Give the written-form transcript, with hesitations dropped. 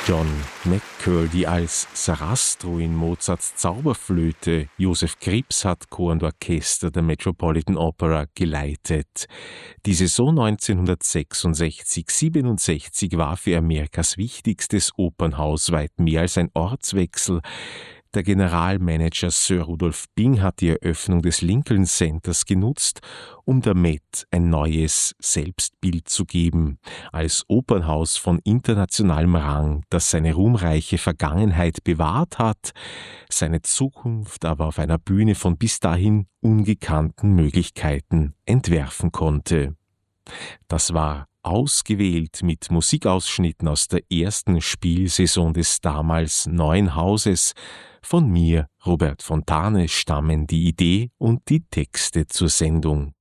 John McCurdy als Sarastro in Mozarts Zauberflöte. Josef Krips hat Chor und Orchester der Metropolitan Opera geleitet. Die Saison 1966/67 war für Amerikas wichtigstes Opernhaus weit mehr als ein Ortswechsel. Der Generalmanager Sir Rudolph Byng hat die Eröffnung des Lincoln Centers genutzt, um der Met ein neues Selbstbild zu geben. Als Opernhaus von internationalem Rang, das seine ruhmreiche Vergangenheit bewahrt hat, seine Zukunft aber auf einer Bühne von bis dahin ungekannten Möglichkeiten entwerfen konnte. Das war ausgewählt mit Musikausschnitten aus der ersten Spielsaison des damals neuen Hauses. Von mir, Robert Fontane, stammen die Idee und die Texte zur Sendung.